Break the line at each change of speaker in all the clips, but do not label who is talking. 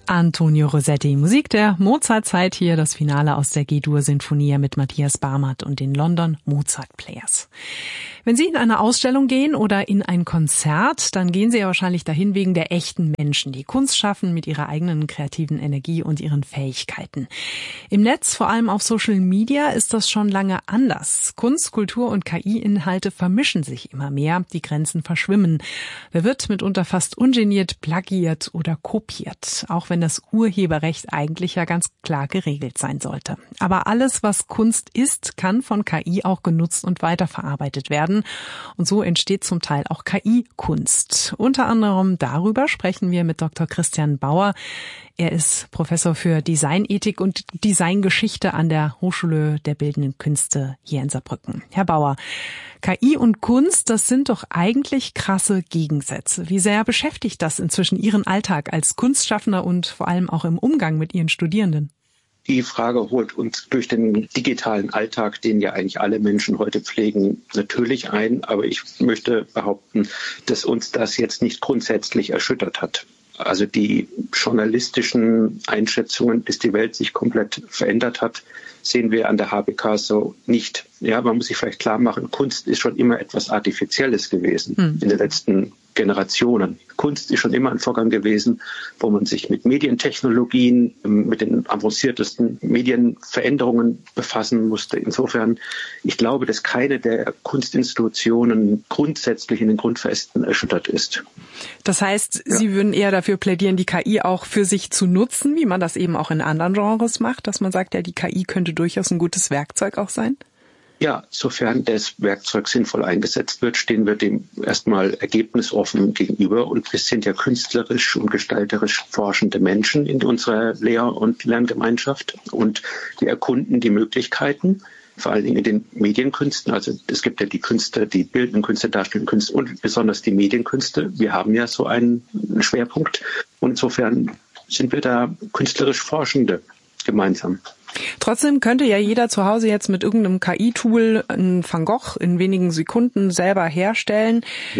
Antonio Rossetti, Musik der Mozart-Zeit, hier das Finale aus der G-Dur-Sinfonia mit Matthias Barmert und den London Mozart Players. Wenn Sie in eine Ausstellung gehen oder in ein Konzert, dann gehen Sie ja wahrscheinlich dahin wegen der echten Menschen, die Kunst schaffen mit ihrer eigenen kreativen Energie und ihren Fähigkeiten. Im Netz, vor allem auf Social Media, ist das schon lange anders. Kunst, Kultur und KI-Inhalte vermischen sich immer mehr, die Grenzen verschwimmen. Wer wird mitunter fast ungeniert plagiiert oder kopiert, auch wenn das Urheberrecht eigentlich ja ganz klar geregelt sein sollte. Aber alles, was Kunst ist, kann von KI auch genutzt und weiterverarbeitet werden. Und so entsteht zum Teil auch KI-Kunst. Unter anderem darüber sprechen wir mit Dr. Christian Bauer. Er ist Professor für Designethik und Designgeschichte an der Hochschule der Bildenden Künste hier in Saarbrücken. Herr Bauer, KI und Kunst, das sind doch eigentlich krasse Gegensätze. Wie sehr beschäftigt das inzwischen Ihren Alltag als Kunstschaffender und vor allem auch im Umgang mit Ihren Studierenden?
Die Frage holt uns durch den digitalen Alltag, den ja eigentlich alle Menschen heute pflegen, natürlich ein. Aber ich möchte behaupten, dass uns das jetzt nicht grundsätzlich erschüttert hat. Also die journalistischen Einschätzungen, dass die Welt sich komplett verändert hat, sehen wir an der HBK so nicht. Ja, man muss sich vielleicht klar machen, Kunst ist schon immer etwas Artifizielles gewesen in den letzten Generationen. Kunst ist schon immer ein Vorgang gewesen, wo man sich mit Medientechnologien, mit den avanciertesten Medienveränderungen befassen musste. Insofern, ich glaube, dass keine der Kunstinstitutionen grundsätzlich in den Grundfesten erschüttert ist.
Das heißt, Sie würden eher dafür plädieren, die KI auch für sich zu nutzen, wie man das eben auch in anderen Genres macht, dass man sagt, ja, die KI könnte durchaus ein gutes Werkzeug auch sein?
Ja, sofern das Werkzeug sinnvoll eingesetzt wird, stehen wir dem erstmal ergebnisoffen gegenüber. Und wir sind ja künstlerisch und gestalterisch forschende Menschen in unserer Lehr- und Lerngemeinschaft. Und wir erkunden die Möglichkeiten, vor allen Dingen in den Medienkünsten. Also es gibt ja die Künste, die bildenden Künste, darstellenden Künste und besonders die Medienkünste. Wir haben ja so einen Schwerpunkt. Und insofern sind wir da künstlerisch Forschende gemeinsam.
Trotzdem könnte ja jeder zu Hause jetzt mit irgendeinem KI-Tool einen Van Gogh in wenigen Sekunden selber herstellen.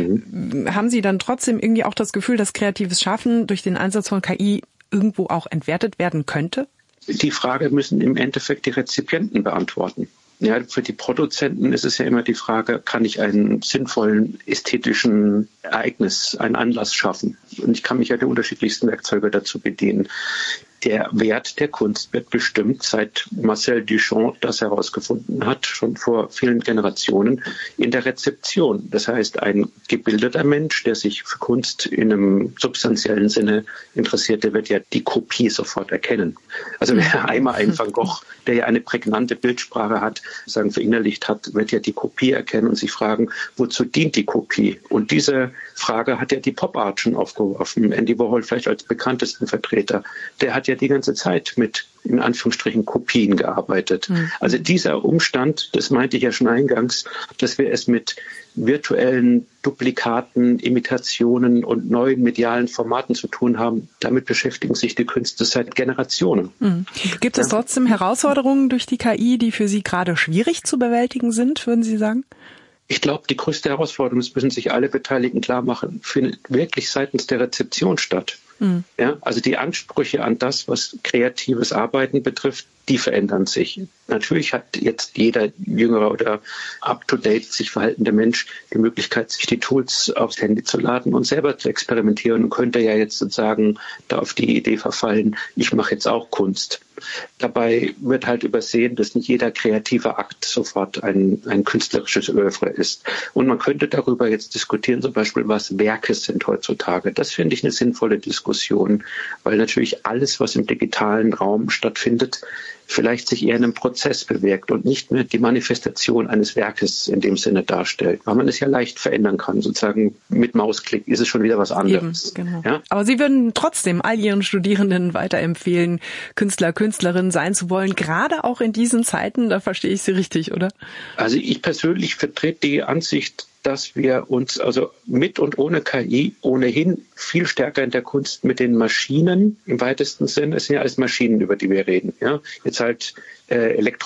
Haben Sie dann trotzdem irgendwie auch das Gefühl, dass kreatives Schaffen durch den Einsatz von KI irgendwo auch entwertet werden könnte?
Die Frage müssen im Endeffekt die Rezipienten beantworten. Ja, für die Produzenten ist es ja immer die Frage, kann ich einen sinnvollen ästhetischen Ereignis, einen Anlass schaffen? Und ich kann mich ja der unterschiedlichsten Werkzeuge dazu bedienen. Der Wert der Kunst wird bestimmt, seit Marcel Duchamp das herausgefunden hat, schon vor vielen Generationen, in der Rezeption. Das heißt, ein gebildeter Mensch, der sich für Kunst in einem substanziellen Sinne interessiert, der wird ja die Kopie sofort erkennen. Also wer einmal einen Van Gogh, der ja eine prägnante Bildsprache hat, sagen verinnerlicht hat, wird ja die Kopie erkennen und sich fragen, wozu dient die Kopie? Und diese Frage hat ja die Pop Art schon aufgeworfen. Andy Warhol vielleicht als bekanntesten Vertreter. Der hat ja die ganze Zeit mit, in Anführungsstrichen, Kopien gearbeitet. Also dieser Umstand, das meinte ich ja schon eingangs, dass wir es mit virtuellen Duplikaten, Imitationen und neuen medialen Formaten zu tun haben, damit beschäftigen sich die Künstler seit Generationen.
Gibt es trotzdem Herausforderungen durch die KI, die für Sie gerade schwierig zu bewältigen sind, würden Sie sagen?
Ich glaube, die größte Herausforderung, das müssen sich alle Beteiligten klar machen, findet wirklich seitens der Rezeption statt. Ja, also die Ansprüche an das, was kreatives Arbeiten betrifft, die verändern sich. Natürlich hat jetzt jeder jüngere oder up-to-date sich verhaltende Mensch die Möglichkeit, sich die Tools aufs Handy zu laden und selber zu experimentieren und könnte ja jetzt sozusagen da auf die Idee verfallen, ich mache jetzt auch Kunst. Dabei wird halt übersehen, dass nicht jeder kreative Akt sofort ein künstlerisches Oeuvre ist. Und man könnte darüber jetzt diskutieren, zum Beispiel, was Werke sind heutzutage. Das finde ich eine sinnvolle Diskussion, weil natürlich alles, was im digitalen Raum stattfindet, vielleicht sich eher in einem Prozess bewirkt und nicht mehr die Manifestation eines Werkes in dem Sinne darstellt, weil man es ja leicht verändern kann. Sozusagen mit Mausklick ist es schon wieder was anderes.
Eben, genau.
Ja?
Aber Sie würden trotzdem all Ihren Studierenden weiterempfehlen, Künstler, Künstlerin sein zu wollen, gerade auch in diesen Zeiten, da verstehe ich Sie richtig, oder?
Also ich persönlich vertrete die Ansicht, dass wir uns also mit und ohne KI ohnehin viel stärker in der Kunst mit den Maschinen im weitesten Sinne, es sind ja alles Maschinen, über die wir reden, ja, jetzt halt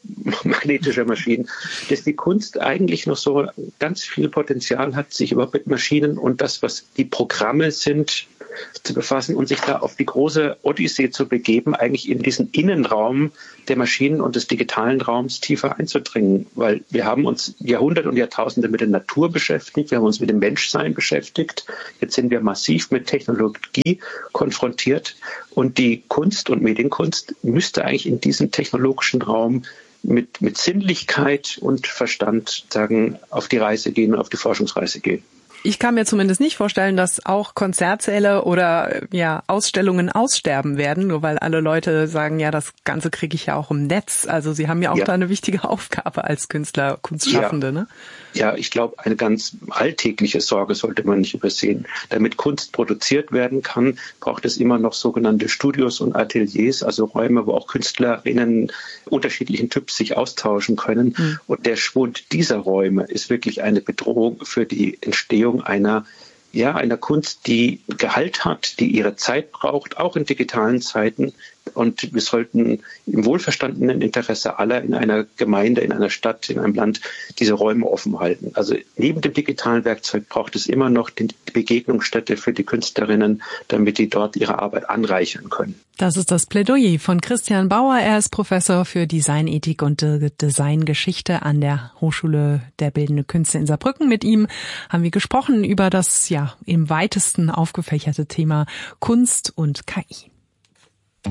magnetischer Maschinen, dass die Kunst eigentlich noch so ganz viel Potenzial hat, sich überhaupt mit Maschinen und das, was die Programme sind, zu befassen und sich da auf die große Odyssee zu begeben, eigentlich in diesen Innenraum der Maschinen und des digitalen Raums tiefer einzudringen. Weil wir haben uns Jahrhunderte und Jahrtausende mit der Natur beschäftigt, wir haben uns mit dem Menschsein beschäftigt, jetzt sind wir massiv mit Technologie konfrontiert und die Kunst und Medienkunst müsste eigentlich in diesen technologischen Raum mit Sinnlichkeit und Verstand auf die Reise gehen, auf die Forschungsreise gehen.
Ich kann mir zumindest nicht vorstellen, dass auch Konzertsäle oder Ausstellungen aussterben werden, nur weil alle Leute sagen, ja, das Ganze kriege ich ja auch im Netz. Also Sie haben ja auch da eine wichtige Aufgabe als Künstler, Kunstschaffende, ne?
Ja, ich glaube, eine ganz alltägliche Sorge sollte man nicht übersehen. Damit Kunst produziert werden kann, braucht es immer noch sogenannte Studios und Ateliers, also Räume, wo auch Künstlerinnen unterschiedlichen Typs sich austauschen können. Und der Schwund dieser Räume ist wirklich eine Bedrohung für die Entstehung einer Kunst, die Gehalt hat, die ihre Zeit braucht, auch in digitalen Zeiten. Und wir sollten im wohlverstandenen Interesse aller in einer Gemeinde, in einer Stadt, in einem Land diese Räume offen halten. Also neben dem digitalen Werkzeug braucht es immer noch die Begegnungsstätte für die Künstlerinnen, damit die dort ihre Arbeit anreichern können.
Das ist das Plädoyer von Christian Bauer. Er ist Professor für Designethik und Designgeschichte an der Hochschule der Bildenden Künste in Saarbrücken. Mit ihm haben wir gesprochen über das im weitesten aufgefächerte Thema Kunst und KI.